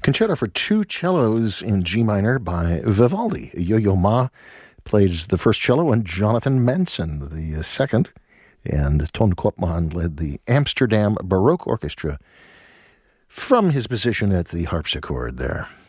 Concerto for two cellos in G minor by Vivaldi. Yo-Yo Ma played the first cello and Jonathan Manson the second. And Ton Koopman led the Amsterdam Baroque Orchestra from his position at the harpsichord there.